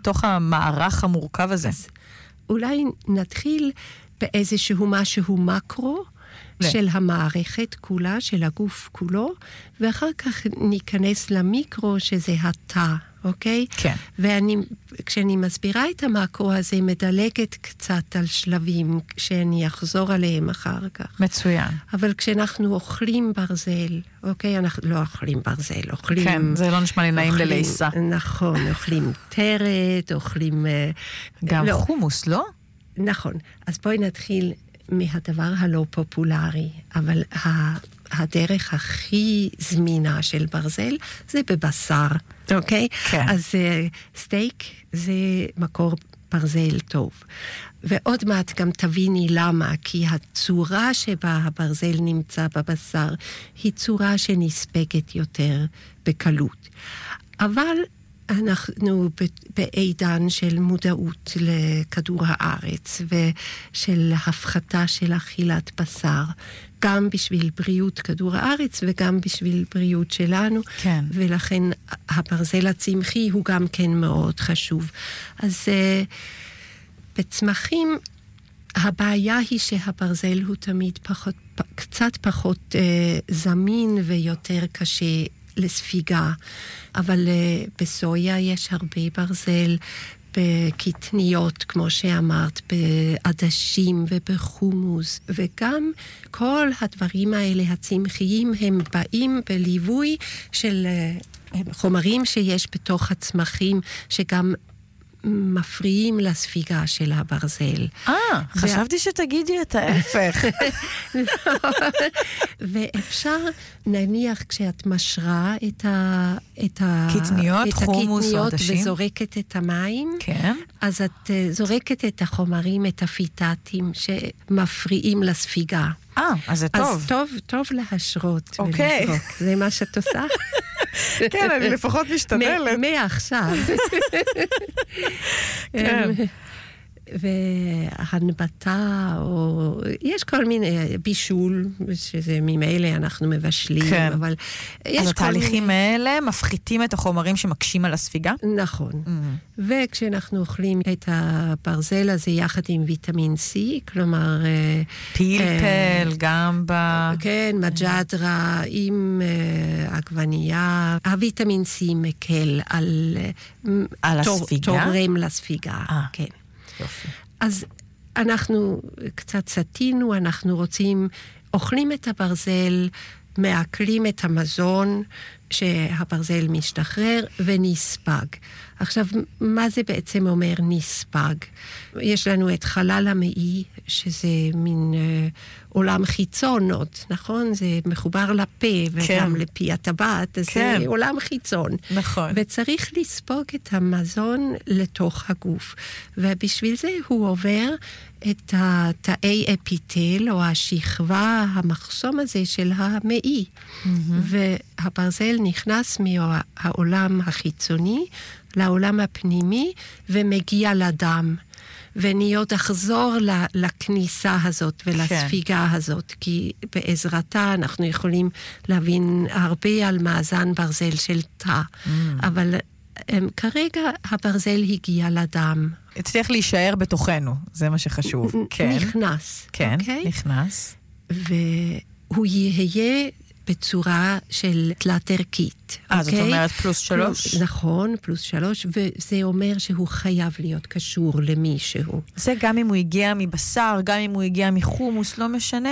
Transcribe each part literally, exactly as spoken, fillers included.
בתוך המערך המורכב הזה? אז אולי נתחיל באיזשהו משהו מקרו, של המערכת כולה, של הגוף כולו, ואחר כך ניכנס למיקרו, שזה התא, אוקיי? כן. ואני, כשאני מסבירה את המקרו הזה, מדלגת קצת על שלבים, שאני אחזור עליהם אחר כך. מצוין. אבל כשאנחנו אוכלים ברזל, אוקיי? אנחנו לא אוכלים ברזל, אוכלים... כן, זה לא נשמע לי נעים ללעיסה. נכון, אוכלים טרת, אוכלים... גם לא. חומוס, לא? נכון. אז בואי נתחיל... מהדבר הלא פופולרי, אבל הדרך הכי זמינה של ברזל זה בבשר, אוקיי? כן. אז סטייק זה מקור ברזל טוב. ועוד מעט גם תביני למה, כי הצורה שבה הברזל נמצא בבשר היא צורה שנספקת יותר בקלות. אבל אנחנו בעידן של מודעות לכדור הארץ ושל הפחתה של אכילת בשר, גם בשביל בריאות כדור הארץ וגם בשביל בריאות שלנו. כן. ולכן הברזל הצמחי הוא גם כן מאוד חשוב. אז uh, בצמחים הבעיה היא שהברזל הוא תמיד פחות, קצת פחות uh, זמין ויותר קשה לספיגה, אבל uh, בסויה יש הרבה ברזל, בקטניות, כמו שאמרת, בעדשים ובחומוס, וגם כל הדברים האלה הצמחיים הם באים בליווי של uh, חומרים שיש בתוך הצמחים, שגם מפריעים לספיגה של הברזל. אה, חשבתי שתגידי את ההפך. ואפשר, נניח, כשאת משרה את ה... את ה... קטניות, חומוס או עדשים. וזורקת את המים, כן. אז את זורקת את החומרים, את הפיטטים, שמפריעים לספיגה. אה, אז זה טוב. אז טוב, טוב להשרות. אוקיי. ולזרוק. זה מה שאת עושה? כן, אני לפחות משתדלת. מעכשיו. כן. והנבטה, או יש כל מיני בישול, שזה ממילא אנחנו מבשלים, כן. אבל יש אז כל התהליכים מיני... האלה מפחיתים את החומרים שמקשים על הספיגה? נכון. Mm-hmm. וכשאנחנו אוכלים את הברזל הזה יחד עם ויטמין C, כלומר... פלפל, גמבה. כן, מג'דרה, עם עגבנייה. הוויטמין C מקל על... על הספיגה? תורם לספיגה, כן. יופי. אז אנחנו קצת סתינו, אנחנו רוצים, אוכלים את הברזל, מעכלים את המזון שהברזל משתחרר ונספג. עכשיו, מה זה בעצם אומר נספג? יש לנו את חלל המעי, שזה מין אה, עולם חיצון עוד, נכון? זה מחובר לפה וגם כן. לפי הטבעת, אז כן. זה עולם חיצון. נכון. וצריך לספוג את המזון לתוך הגוף. ובשביל זה הוא עובר את התאי אפיטל, או השכבה, המחסום הזה של המעי. Mm-hmm. והברזל נכנס מהעולם החיצוני לעולם הפנימי, ומגיע לדם. ואני עוד אחזור לכניסה הזאת ולספיגה כן. הזאת, כי בעזרתה אנחנו יכולים להבין הרבה על מאזן ברזל של תא. Mm. אבל um, כרגע הברזל הגיע לדם. הצליח להישאר בתוכנו, זה מה שחשוב. כן. נכנס. כן, okay? נכנס. והוא יהיה בצורה של תלת ערכית. אה, זאת אומרת פלוס שלוש? נכון, פלוס שלוש, וזה אומר שהוא חייב להיות קשור למישהו. זה גם אם הוא הגיע מבשר, גם אם הוא הגיע מחומוס, לא משנה?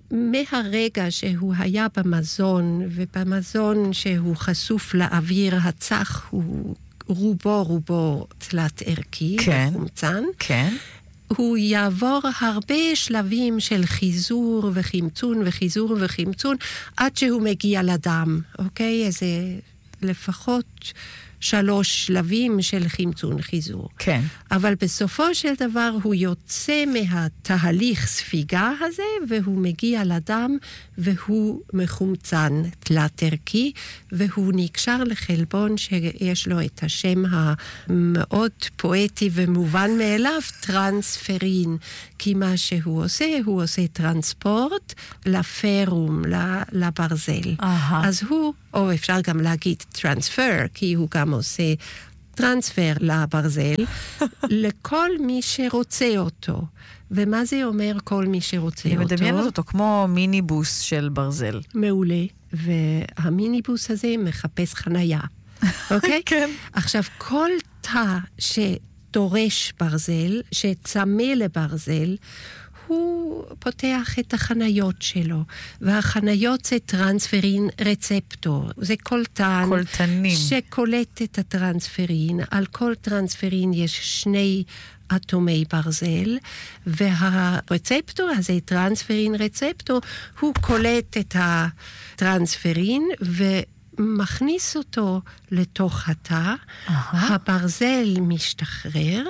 מהרגע שהוא היה במזון, ובמזון שהוא חשוף לאוויר הצח, הוא רובו רובו תלת ערכי, כן, חומצן. כן. הוא יעבור הרבה שלבים של חיזור וחמצון וחיזור וחמצון, עד שהוא מגיע לדם, אוקיי? איזה לפחות שלוש שלבים של חמצון חיזור. כן. אבל בסופו של דבר הוא יוצא מהתהליך ספיגה הזה, והוא מגיע לדם, והוא מחומצן תלת ערכי, והוא נקשר לחלבון שיש לו את השם המאוד פואטי ומובן מאליו, טרנספרין. כי מה שהוא עושה, הוא עושה טרנספורט לפרום, לברזל. Aha. אז הוא, או אפשר גם להגיד טרנספר, כי הוא גם עושה טרנספר לברזל לכל מי שרוצה אותו. ומה זה אומר כל מי שרוצה אותו? אותו? אני מדמיינת אותו כמו מיניבוס של ברזל. מעולה. והמיניבוס הזה מחפש חנייה. אוקיי? כן. עכשיו, כל תא שדורש ברזל, שצמא לברזל, הוא פותח את החניות שלו, והחניות זה טרנספרין רצפטור. זה קולטן שקולט את הטרנספרין. על כל טרנספרין יש שני אטומי ברזל, והרצפטור הזה, טרנספרין רצפטור, הוא קולט את הטרנספרין ומכניס אותו לתוך התא. הברזל משתחרר,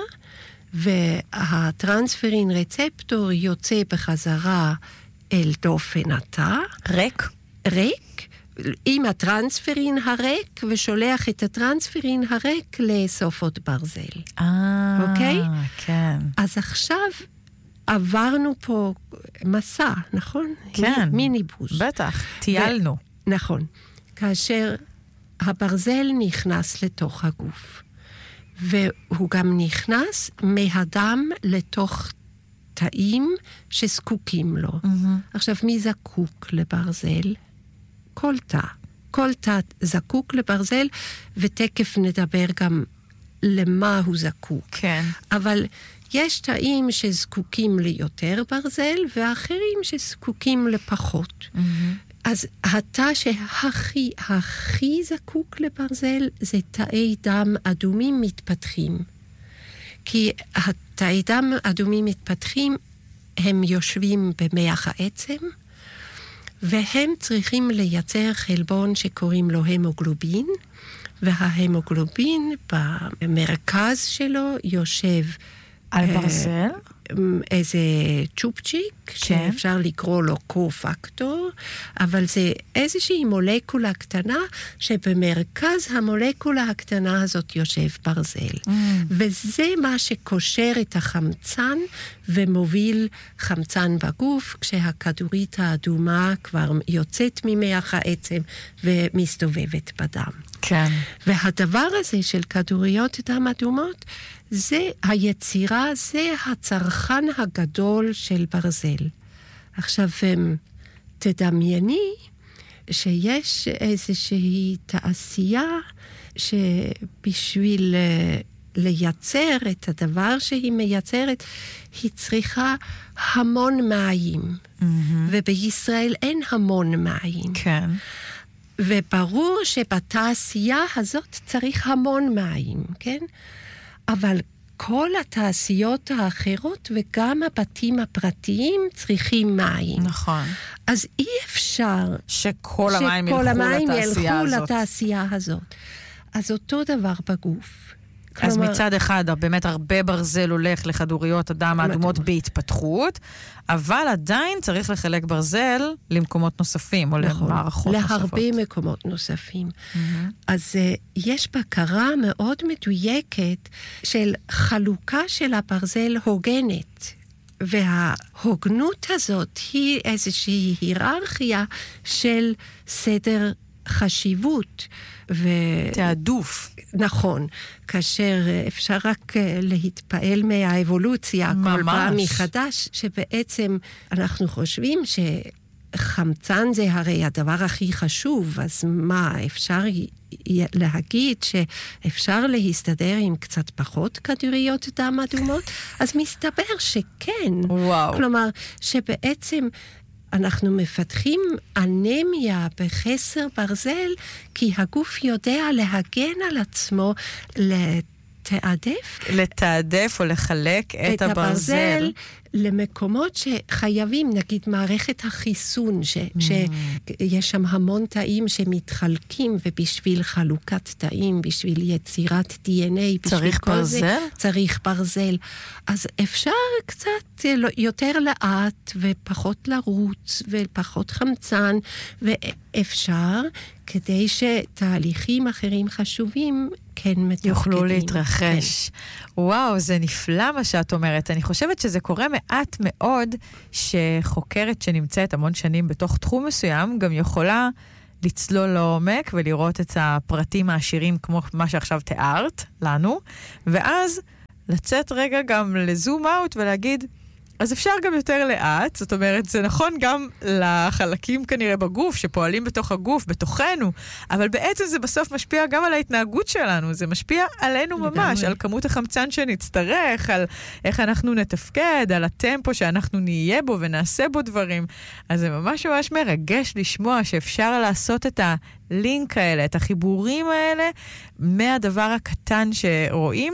והטרנספרין רצפטור יוצא בחזרה אל דופן התא. ריק? ריק, עם הטרנספרין הריק, ושולח את הטרנספרין הריק לאסוף עוד ברזל. אה, אוקיי? כן. אז עכשיו עברנו פה מסע, נכון? כן. מיניבוס. בטח, טיילנו. ו- נכון. כאשר הברזל נכנס לתוך הגוף. והוא גם נכנס מהדם לתוך תאים שזקוקים לו. Mm-hmm. עכשיו, מי זקוק לברזל? כל תא. כל תא זקוק לברזל, ותקף נדבר גם למה הוא זקוק. כן. אבל יש תאים שזקוקים ליותר ברזל, ואחרים שזקוקים לפחות. Mm-hmm. אז התא שהכי הכי זקוק לברזל זה תאי דם אדומים מתפתחים. כי התאי דם אדומים מתפתחים, הם יושבים במח העצם, והם צריכים לייצר חלבון שקוראים לו המוגלובין, וההמוגלובין במרכז שלו יושב על ברזל? איזה צ'ופצ'יק, כן. שאפשר לקרוא לו קו-פקטור, אבל זה איזושהי מולקולה קטנה, שבמרכז המולקולה הקטנה הזאת יושב ברזל. Mm. וזה מה שקושר את החמצן, ומוביל חמצן בגוף, כשהכדורית האדומה כבר יוצאת ממח העצם, ומסתובבת בדם. כן. והדבר הזה של כדוריות דם אדומות, זה היצירה, זה הצרכן הגדול של ברזל. עכשיו, תדמייני שיש איזושהי תעשייה שבשביל לייצר את הדבר שהיא מייצרת, היא צריכה המון מים. Mm-hmm. ובישראל אין המון מים. כן. וברור שבתעשייה הזאת צריך המון מים, כן? אבל כל התעשיות האחרות וגם הבתים הפרטיים צריכים מים. נכון. אז אי אפשר שכל המים שכל ילכו המים לתעשייה ילכו הזאת. לתעשייה הזאת. אז אותו דבר בגוף. אז כלומר, מצד אחד, באמת הרבה ברזל הולך לכדוריות הדם האדומות בהתפתחות, אבל עדיין צריך לחלק ברזל למקומות נוספים, או נכון, למערכות להרבה נוספות. להרבה מקומות נוספים. Mm-hmm. אז uh, יש בקרה מאוד מדויקת של חלוקה של הברזל הוגנת. וההוגנות הזאת היא איזושהי היררכיה של סדר חשיבות. ו... תעדוף. נכון, כאשר אפשר רק להתפעל מהאבולוציה, ממש. כל פעם מחדש, שבעצם אנחנו חושבים שחמצן זה הרי הדבר הכי חשוב, אז מה, אפשר להגיד שאפשר להסתדר עם קצת פחות כדוריות דם אדומות? אז מסתבר שכן. וואו. כלומר, שבעצם אנחנו מפתחים אנמיה בחסר ברזל, כי הגוף יודע להגן על עצמו, לתעדף. לתעדף או לחלק את, את הברזל. הברזל למקומות שחייבים, נגיד מערכת החיסון, ש, mm. שיש שם המון תאים שמתחלקים, ובשביל חלוקת תאים, בשביל יצירת די אן איי, צריך ברזל? זה, צריך ברזל. אז אפשר קצת יותר לאט, ופחות לרוץ, ופחות חמצן, ואפשר, כדי שתהליכים אחרים חשובים, כן מתפקדים. יוכלו להתרחש. כן. וואו, זה נפלא מה שאת אומרת. אני חושבת שזה קורה מעט מאוד, שחוקרת שנמצאת המון שנים בתוך תחום מסוים, גם יכולה לצלול לעומק ולראות את הפרטים העשירים כמו מה שעכשיו תיארת לנו, ואז לצאת רגע גם לזום אאוט ולהגיד, אז אפשר גם יותר לאט, זאת אומרת, זה נכון גם לחלקים כנראה בגוף, שפועלים בתוך הגוף, בתוכנו, אבל בעצם זה בסוף משפיע גם על ההתנהגות שלנו, זה משפיע עלינו ממש, על כמות החמצן שנצטרך, על איך אנחנו נתפקד, על הטמפו שאנחנו נהיה בו ונעשה בו דברים. אז זה ממש ממש מרגש לשמוע שאפשר לעשות את הלינק האלה, את החיבורים האלה, מהדבר הקטן שרואים,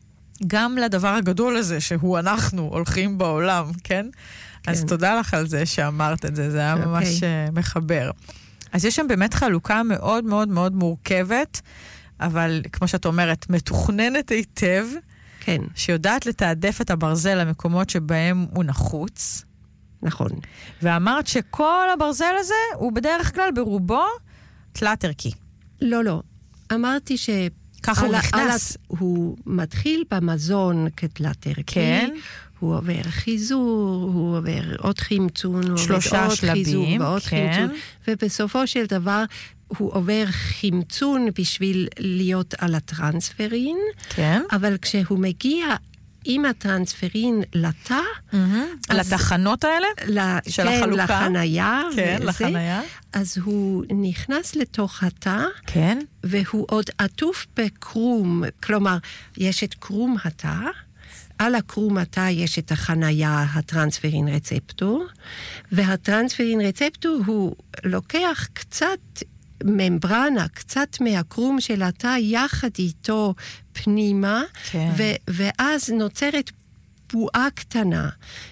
גם לדבר הגדול הזה, שהוא אנחנו הולכים בעולם, כן? כן. אז תודה לך על זה שאמרת את זה, זה היה okay. ממש uh, מחבר. אז יש שם באמת חלוקה מאוד מאוד מאוד מורכבת, אבל כמו שאת אומרת, מתוכננת היטב, כן. שיודעת לתעדף את הברזל למקומות שבהם הוא נחוץ. נכון. ואמרת שכל הברזל הזה הוא בדרך כלל ברובו תלת ערכי. לא, לא. אמרתי ש... ככה הוא נכנס. הוא מתחיל במזון כתלת ערכי, כן. הוא עובר חיזור, הוא עובר עוד חמצון, הוא שלושה עובר שלבים, עוד חיזור ועוד כן. חמצון, ובסופו של דבר הוא עובר חמצון בשביל להיות על הטרנספרין, כן. אבל כשהוא מגיע עם הטרנספרין לתא, mm-hmm. לתחנות האלה? ל- של כן, החלוקה? לחנייה. כן, וזה, לחנייה. אז הוא נכנס לתוך התא, כן. והוא עוד עטוף בקרום, כלומר, יש את קרום התא, על הקרום התא יש את החנייה, הטרנספרין רצפטור, והטרנספרין רצפטור הוא לוקח קצת ממברנה, קצת מהקרום של התא, יחד איתו פנימה, כן. ו- ואז נוצרת בועה קטנה,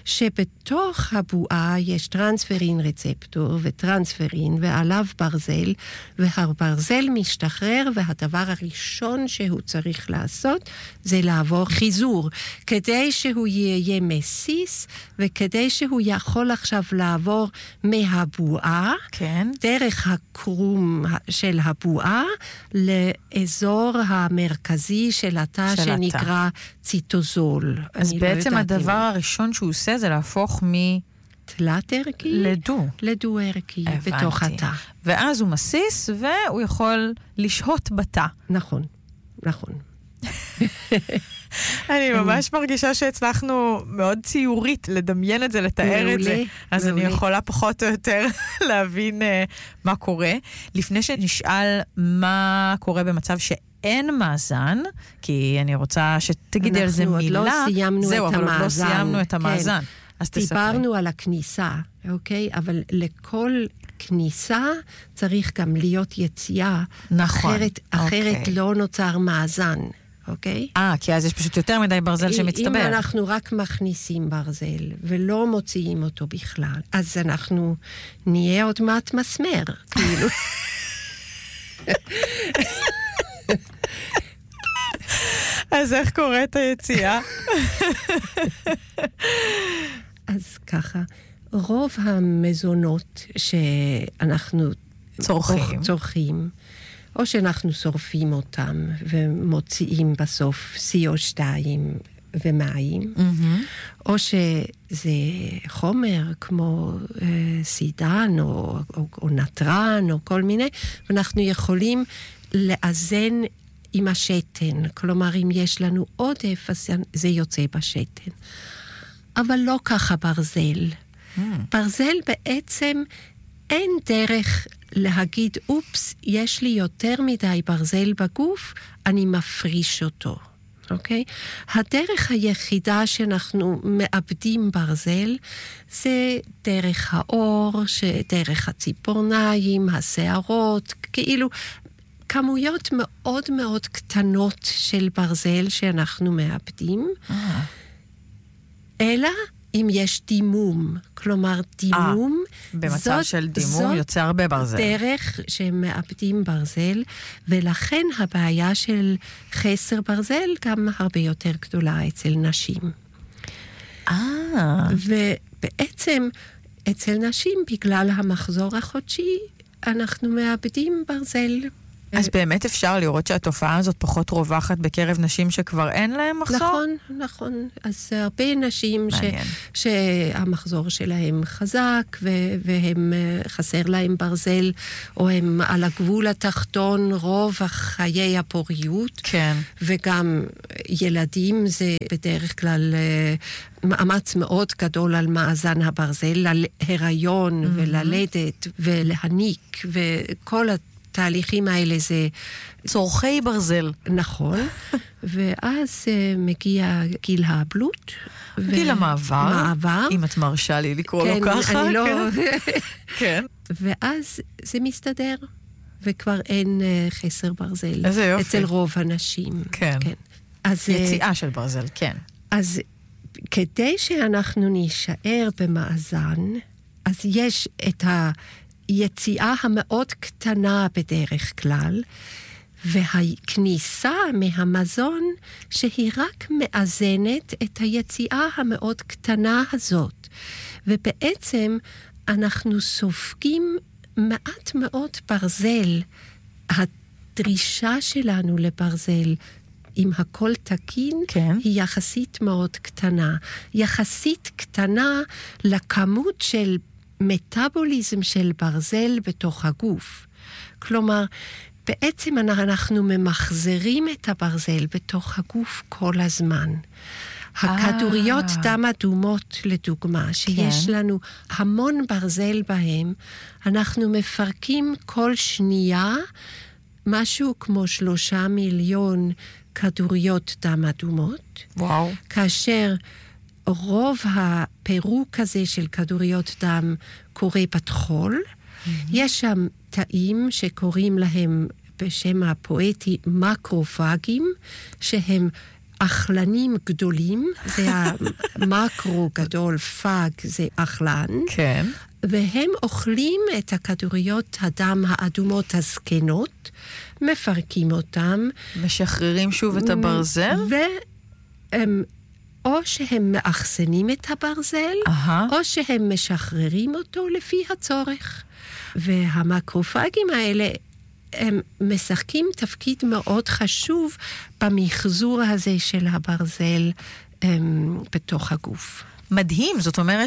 שבתוך הבועה יש טרנספרין רצפטור וטרנספרין ועליו ברזל, והברזל משתחרר, והדבר הראשון שהוא צריך לעשות זה לעבור חיזור, כדי שהוא יהיה מסיס, וכדי שהוא יכול עכשיו לעבור מהבועה, כן. דרך הקרום של הבועה, לאזור המרכזי של התא שנקרא ציטוזול. אז בעצם הדבר הראשון שהוא עושה זה להפוך מ... תלת ערכי? לדו. לדו ערכי, בתוך התא. ואז הוא מסיס, והוא יכול לשהות בתא. נכון, נכון. אני ממש מרגישה שהצלחנו מאוד ציורית לדמיין את זה, לתאר את זה. אז אני יכולה פחות או יותר להבין מה קורה. לפני שנשאל מה קורה במצב ש... אין מאזן, כי אני רוצה שתגידי על זה מילה. אנחנו עוד לא סיימנו זהו, את אבל המאזן. עוד לא סיימנו את המאזן. כן. אז תספרי. דיברנו על הכניסה, אוקיי? אבל לכל כניסה צריך גם להיות יציאה. נכון. אחרת, אוקיי. אחרת לא נוצר מאזן, אוקיי? אה, כי אז יש פשוט יותר מדי ברזל שמצטבר. אם אנחנו רק מכניסים ברזל ולא מוציאים אותו בכלל, אז אנחנו נהיה עוד מעט מסמר, כאילו. אז איך קורית היציאה? אז ככה, רוב המזונות שאנחנו צורכים, צורכים או שאנחנו שורפים אותם ומוציאים בסוף סי או שתיים ומים, mm-hmm. או שזה חומר כמו אה, סידן או, או, או נטרן או כל מיני, ואנחנו יכולים לאזן עם השתן, כלומר אם יש לנו עודף אז זה יוצא בשתן. אבל לא ככה ברזל. Mm. ברזל בעצם אין דרך להגיד, אופס, יש לי יותר מדי ברזל בגוף, אני מפריש אותו. אוקיי? הדרך היחידה שאנחנו מאבדים ברזל, זה דרך האור, דרך הציפורניים, השערות, כאילו כמויות מאוד מאוד קטנות של ברזל שאנחנו מאבדים, אה. אלא אם יש דימום, כלומר דימום, 아, במצב זאת, של דימום יוצא הרבה ברזל. זאת דרך שמאבדים ברזל, ולכן הבעיה של חסר ברזל גם הרבה יותר גדולה אצל נשים. אה. ובעצם אצל נשים, בגלל המחזור החודשי, אנחנו מאבדים ברזל אז באמת אפשר לראות שהתופעה הזאת פחות רווחת בקרב נשים שכבר אין להם מחזור? נכון, נכון. אז הרבה נשים ש... שהמחזור שלהם חזק, ו... והם חסר להם ברזל, או הם על הגבול התחתון רוב חיי הפוריות. כן. וגם ילדים זה בדרך כלל מאמץ מאוד גדול על מאזן הברזל, להיריון mm-hmm. וללדת ולהניק, וכל התהליכים האלה זה... צורכי ברזל. נכון. ואז uh, מגיע גיל הבלות. גיל ו... המעבר. מעבר. אם את מרשה לי לקרוא כן, לו ככה. כן, אני לא... כן. ואז זה מסתדר, וכבר אין uh, חסר ברזל. איזה יופי. אצל רוב הנשים. כן. כן. אז, יציאה של ברזל, כן. אז כדי שאנחנו נישאר במאזן, אז יש את היציאה המאוד קטנה בדרך כלל, והכניסה מהמזון שהיא רק מאזנת את היציאה המאוד קטנה הזאת. ובעצם אנחנו סופגים מעט מאוד ברזל. הדרישה שלנו לברזל, אם הכל תקין, כן. היא יחסית מאוד קטנה. יחסית קטנה לכמות של מטאבוליזם של ברזל בתוך הגוף. כלומר, בעצם אנחנו ממחזרים את הברזל בתוך הגוף כל הזמן. הכדוריות דם אדומות, לדוגמה, שיש כן. לנו המון ברזל בהם, אנחנו מפרקים כל שנייה משהו כמו שלושה מיליון כדוריות דם אדומות. וואו. כאשר רוב הפירוק הזה של כדוריות דם קורה בטחול. Mm-hmm. יש שם תאים שקוראים להם בשם הפואטי מקרופגים, שהם אכלנים גדולים, זה המקרו גדול, פאג זה אכלן. כן. והם אוכלים את הכדוריות הדם האדומות הזקנות, מפרקים אותם. משחררים שוב את הברזל? והם, או שהם מאחסנים את הברזל, Aha. או שהם משחררים אותו לפי הצורך. והמקרופגים האלה, הם משחקים תפקיד מאוד חשוב במחזור הזה של הברזל הם, בתוך הגוף. מדהים, זאת אומרת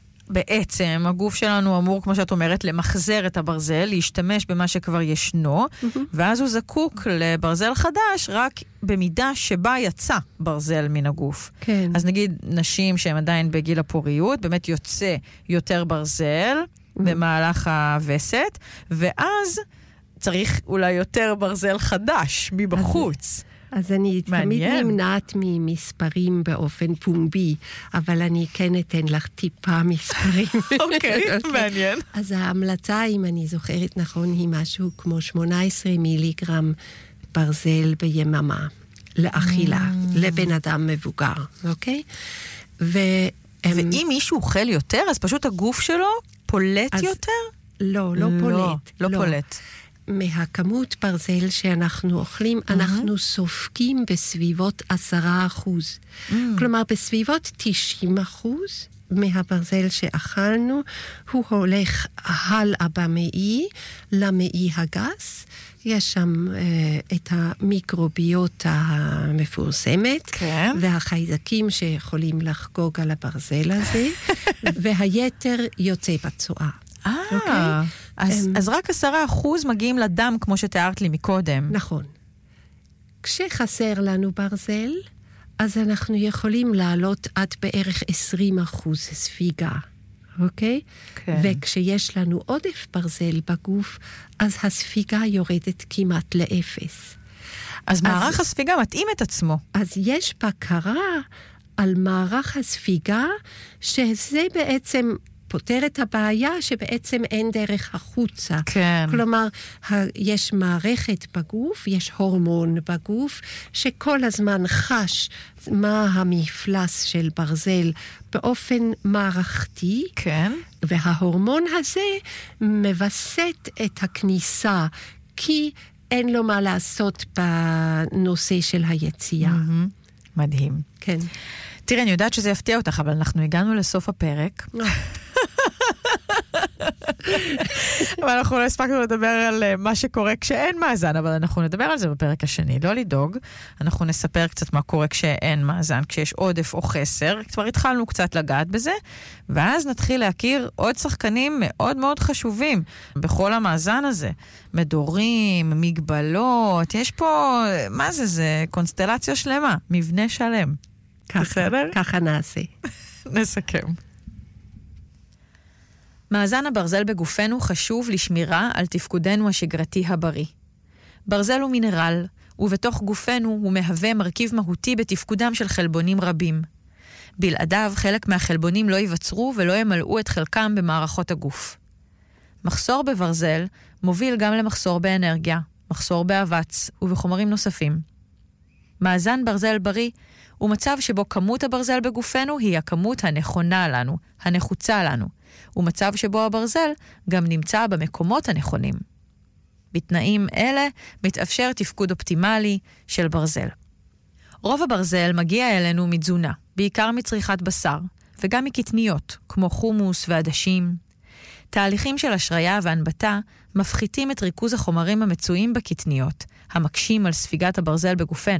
שבעצם הגוף שלנו אמור, כמו שאת אומרת, למחזר את הברזל, להשתמש במה שכבר ישנו, mm-hmm. ואז הוא זקוק לברזל חדש רק במידה שבה יצא ברזל מן הגוף. כן. אז נגיד נשים שהן עדיין בגיל הפוריות, באמת יוצא יותר ברזל mm-hmm. במהלך הווסת, ואז צריך אולי יותר ברזל חדש מבחוץ. אז, אז אני מעניין. תמיד נמנעת ממספרים באופן פומבי, אבל אני כן אתן לך טיפה מספרים. אוקיי, מעניין. אז ההמלצה, אם אני זוכרת נכון, היא משהו כמו שמונה עשרה מיליגרם ברזל ביממה, לאכילה, לבן אדם מבוגר, אוקיי? ו... ואם מישהו אוכל יותר, אז פשוט הגוף שלו פולט אז יותר? לא, לא פולט. לא, לא פולט. מהכמות ברזל שאנחנו אוכלים, mm-hmm. אנחנו סופגים בסביבות עשרה אחוז. Mm. כלומר, בסביבות תשעים אחוז מהברזל שאכלנו, הוא הולך הלאה במעי, למעי הגס. יש שם אה, את המיקרוביוטה המפורסמת, כן. והחיידקים שיכולים לחגוג על הברזל הזה, והיתר יוצא בצואה. אה, okay? אז, um, אז רק עשרה אחוז מגיעים לדם, כמו שתיארת לי מקודם. נכון. כשחסר לנו ברזל, אז אנחנו יכולים לעלות עד בערך עשרים אחוז ספיגה, אוקיי? כן. וכשיש לנו עודף ברזל בגוף, אז הספיגה יורדת כמעט לאפס. אז מערך אז, הספיגה מתאים את עצמו. אז יש בקרה על מערך הספיגה, שזה בעצם פותר את הבעיה שבעצם אין דרך החוצה. כן. כלומר, יש מערכת בגוף, יש הורמון בגוף, שכל הזמן חש מה המפלס של ברזל באופן מערכתי. כן. וההורמון הזה מבסט את הכניסה, כי אין לו מה לעשות בנושא של היציאה. Mm-hmm. מדהים. כן. תראה, אני יודעת שזה יפתיע אותך, אבל אנחנו הגענו לסוף הפרק. אבל אנחנו לא הספקנו לדבר על מה שקורה כשאין מאזן, אבל אנחנו נדבר על זה בפרק השני, לא לדאוג. אנחנו נספר קצת מה קורה כשאין מאזן, כשיש עודף או חסר. כבר התחלנו קצת לגעת בזה, ואז נתחיל להכיר עוד שחקנים מאוד מאוד חשובים בכל המאזן הזה. מדורים, מגבלות, יש פה, מה זה זה? קונסטלציה שלמה, מבנה שלם. בסדר? ככה נעשה. נסכם. מאזן הברזל בגופנו חשוב לשמירה על תפקודנו השגרתי הבריא. ברזל הוא מינרל, ובתוך גופנו הוא מהווה מרכיב מהותי בתפקודם של חלבונים רבים. בלעדיו חלק מהחלבונים לא ייווצרו ולא ימלאו את חלקם במערכות הגוף. מחסור בברזל מוביל גם למחסור באנרגיה, מחסור באבץ ובחומרים נוספים. מאזן ברזל בריא הוא מצב שבו כמות הברזל בגופנו היא הכמות הנכונה לנו, הנחוצה לנו, ומצב שבו הברזל גם נמצא במקומות הנכונים. בתנאים אלה מתאפשר תפקוד אופטימלי של ברזל. רוב הברזל מגיע אלינו מתזונה, בעיקר מצריכת בשר, וגם מקטניות, כמו חומוס ועדשים. תהליכים של השריה והנבטה מפחיתים את ריכוז החומרים המצויים בקטניות, המקשים על ספיגת הברזל בגופנו.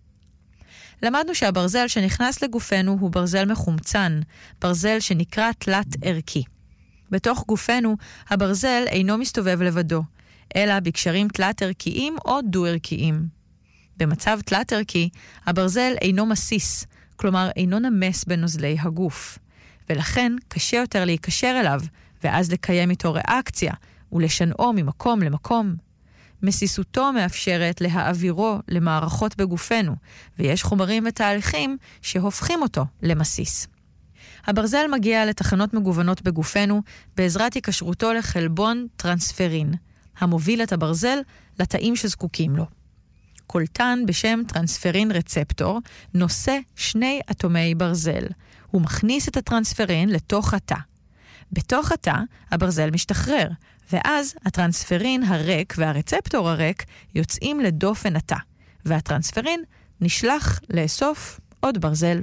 למדנו שהברזל שנכנס לגופנו הוא ברזל מחומצן, ברזל שנקרא תלת ערכי. בתוך גופנו הברזל אינו מסתובב לבדו, אלא בקשרים תלת ערכיים או דו ערכיים. במצב תלת ערכי, הברזל אינו מסיס, כלומר אינו נמס בנוזלי הגוף, ולכן קשה יותר להיקשר אליו, ואז לקיים איתו ריאקציה, ולשנעו ממקום למקום. מסיסותו מאפשרת להעבירו למערכות בגופנו, ויש חומרים ותהליכים שהופכים אותו למסיס. הברזל מגיע לתחנות מגוונות בגופנו בעזרת היקשרותו לחלבון טרנספרין, המוביל את הברזל לתאים שזקוקים לו. קולטן בשם טרנספרין רצפטור נושא שני אטומי ברזל. הוא מכניס את הטרנספרין לתוך התא. בתוך התא הברזל משתחרר, ואז הטרנספרין הריק והרצפטור הריק יוצאים לדופן התא, והטרנספרין נשלח לאסוף עוד ברזל.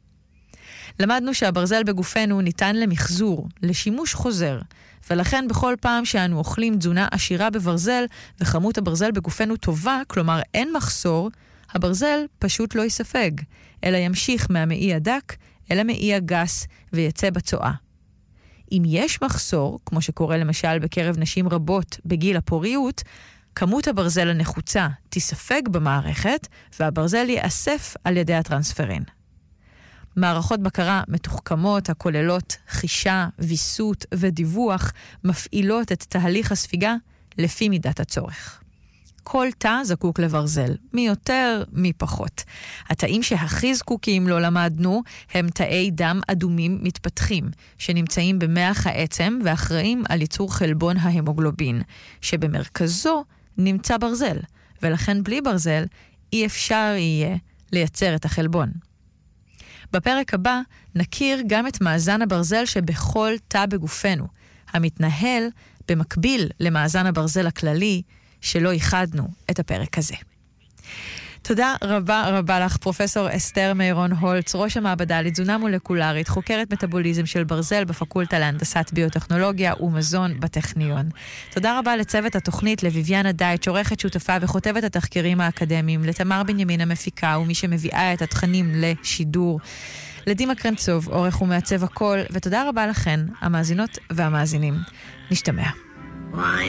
למדנו שהברזל בגופנו ניתן למחזור, לשימוש חוזר, ולכן בכל פעם שאנו אוכלים תזונה עשירה בברזל וכמות הברזל בגופנו טובה, כלומר אין מחסור, הברזל פשוט לא יספג, אלא ימשיך מהמעי הדק אל המעי הגס ויצא בצואה. אם יש מחסור, כמו שקורה למשל בקרב נשים רבות בגיל הפוריות, כמות הברזל הנחוצה תספג במערכת והברזל יאסף על ידי הטרנספרין. מערכות בקרה מתוחכמות הכוללות חישה, ויסות ודיווח מפעילות את תהליך הספיגה לפי מידת הצורך. כל תא זקוק לברזל, מי יותר, מי פחות. התאים שהכי זקוקים לא למדנו הם תאי דם אדומים מתפתחים, שנמצאים במח העצם ואחראים על ייצור חלבון ההמוגלובין, שבמרכזו נמצא ברזל, ולכן בלי ברזל אי אפשר יהיה לייצר את החלבון. בפרק הבא נכיר גם את מאזן הברזל שבכל תא בגופנו, המתנהל במקביל למאזן הברזל הכללי, שלא ייחדנו את הפרק הזה. תודה רבה רבה לך, פרופסור אסתר מירון הולץ, ראש המעבדה לתזונה מולקולרית, חוקרת מטאבוליזם של ברזל בפקולטה להנדסת ביוטכנולוגיה ומזון בטכניון. תודה רבה לצוות התוכנית, לביביאנה דייטש, עורכת שותפה וכותבת התחקירים האקדמיים, לתמר בנימין המפיקה ומי שמביאה את התכנים לשידור, לדימה קרנצוב, עורך ומעצב הכל, ותודה רבה לכן, המאזינות והמאזינים. נשתמע.